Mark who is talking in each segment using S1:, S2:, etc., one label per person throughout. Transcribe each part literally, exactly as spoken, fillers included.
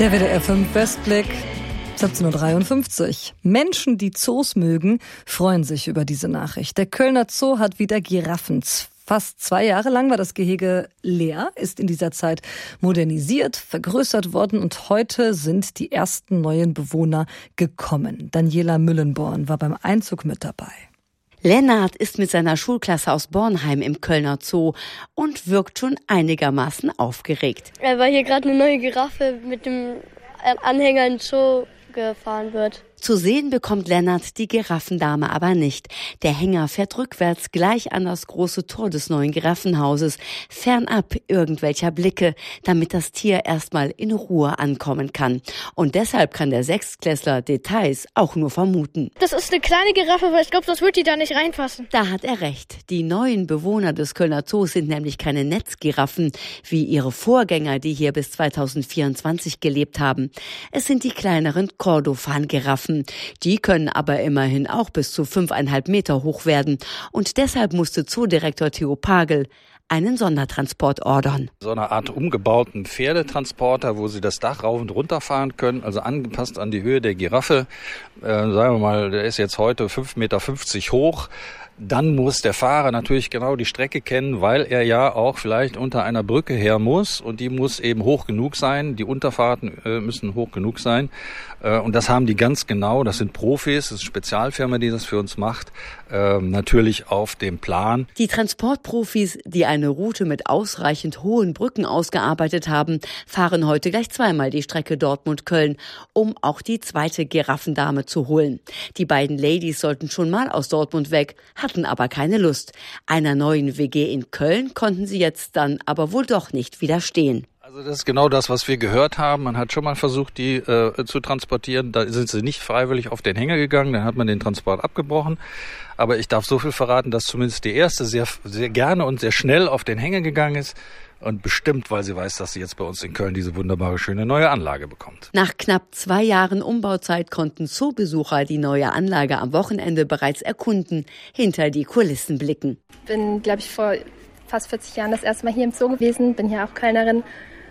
S1: Der W D R fünf Westblick, siebzehn Uhr dreiundfünfzig. Menschen, die Zoos mögen, freuen sich über diese Nachricht. Der Kölner Zoo hat wieder Giraffen. Fast zwei Jahre lang war das Gehege leer, ist in dieser Zeit modernisiert, vergrößert worden und heute sind die ersten neuen Bewohner gekommen. Daniela Müllenborn war beim Einzug mit dabei.
S2: Lennart ist mit seiner Schulklasse aus Bornheim im Kölner Zoo und wirkt schon einigermaßen aufgeregt.
S3: Weil hier gerade eine neue Giraffe mit dem Anhänger in den Zoo gefahren wird.
S2: Zu sehen bekommt Lennart die Giraffendame aber nicht. Der Hänger fährt rückwärts gleich an das große Tor des neuen Giraffenhauses, fernab irgendwelcher Blicke, damit das Tier erstmal in Ruhe ankommen kann. Und deshalb kann der Sechstklässler Details auch nur vermuten.
S3: Das ist eine kleine Giraffe, aber ich glaube, das wird die da nicht reinpassen.
S2: Da hat er recht. Die neuen Bewohner des Kölner Zoos sind nämlich keine Netzgiraffen, wie ihre Vorgänger, die hier bis zweitausendvierundzwanzig gelebt haben. Es sind die kleineren Kordofan-Giraffen. Die können aber immerhin auch bis zu fünfeinhalb Meter hoch werden. Und deshalb musste Zoodirektor Theo Pagel einen Sondertransport ordern.
S4: So eine Art umgebauten Pferdetransporter, wo sie das Dach rauf und runter fahren können, also angepasst an die Höhe der Giraffe. Äh, sagen wir mal, der ist jetzt heute fünf Komma fünfzig Meter hoch. Dann muss der Fahrer natürlich genau die Strecke kennen, weil er ja auch vielleicht unter einer Brücke her muss und die muss eben hoch genug sein. Die Unterfahrten äh, müssen hoch genug sein äh, und das haben die ganz genau. Das sind Profis, das ist eine Spezialfirma, die das für uns macht, äh, natürlich auf dem Plan.
S2: Die Transportprofis, die eine Route mit ausreichend hohen Brücken ausgearbeitet haben, fahren heute gleich zweimal die Strecke Dortmund-Köln, um auch die zweite Giraffendame zu holen. Die beiden Ladies sollten schon mal aus Dortmund weg, hatten aber keine Lust. Einer neuen W G in Köln konnten sie jetzt dann aber wohl doch nicht widerstehen.
S4: Also das ist genau das, was wir gehört haben. Man hat schon mal versucht, die äh, zu transportieren. Da sind sie nicht freiwillig auf den Hänger gegangen. Dann hat man den Transport abgebrochen. Aber ich darf so viel verraten, dass zumindest die erste sehr, sehr gerne und sehr schnell auf den Hänger gegangen ist. Und bestimmt, weil sie weiß, dass sie jetzt bei uns in Köln diese wunderbare, schöne neue Anlage bekommt.
S2: Nach knapp zwei Jahren Umbauzeit konnten Zoobesucher die neue Anlage am Wochenende bereits erkunden, hinter die Kulissen blicken.
S5: Ich bin, glaube ich, vor fast vierzig Jahren das erste Mal hier im Zoo gewesen, bin hier auch Kölnerin.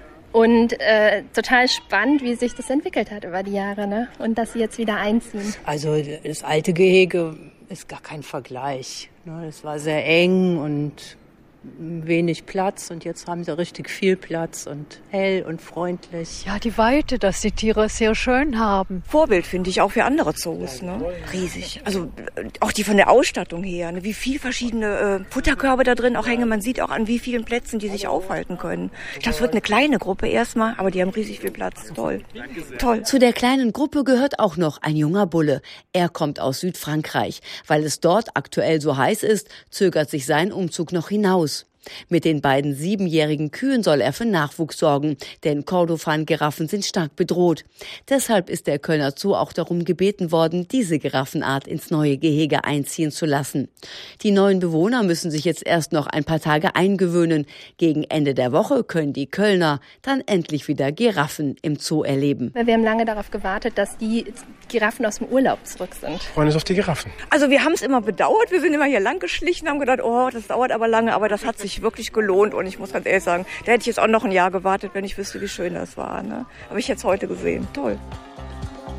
S5: Und äh, total spannend, wie sich das entwickelt hat über die Jahre, ne? Und dass sie jetzt wieder einziehen.
S6: Also das alte Gehege ist gar kein Vergleich. Es war sehr eng und wenig Platz und jetzt haben sie richtig viel Platz und hell und freundlich.
S7: Ja, die Weite, dass die Tiere es sehr schön haben.
S8: Vorbild finde ich auch für andere Zoos, ne? Riesig. Also auch die von der Ausstattung her, ne? Wie viel verschiedene äh, Futterkörbe da drin auch hängen. Man sieht auch an wie vielen Plätzen die sich aufhalten können. Ich glaube, es wird eine kleine Gruppe erstmal, aber die haben riesig viel Platz. Toll. Toll.
S2: Zu der kleinen Gruppe gehört auch noch ein junger Bulle. Er kommt aus Südfrankreich. Weil es dort aktuell so heiß ist, zögert sich sein Umzug noch hinaus. Mit den beiden siebenjährigen Kühen soll er für Nachwuchs sorgen, denn Kordofan-Giraffen sind stark bedroht. Deshalb ist der Kölner Zoo auch darum gebeten worden, diese Giraffenart ins neue Gehege einziehen zu lassen. Die neuen Bewohner müssen sich jetzt erst noch ein paar Tage eingewöhnen. Gegen Ende der Woche können die Kölner dann endlich wieder Giraffen im Zoo erleben.
S5: Wir haben lange darauf gewartet, dass die Giraffen aus dem Urlaub zurück sind.
S9: Wir freuen uns auf die Giraffen.
S8: Also wir haben es immer bedauert, wir sind immer hier lang geschlichen, haben gedacht, oh, das dauert aber lange, aber das hat sich wirklich gelohnt und ich muss ganz ehrlich sagen, da hätte ich jetzt auch noch ein Jahr gewartet, wenn ich wüsste, wie schön das war. Ne? Aber ich hätte es heute gesehen. Toll.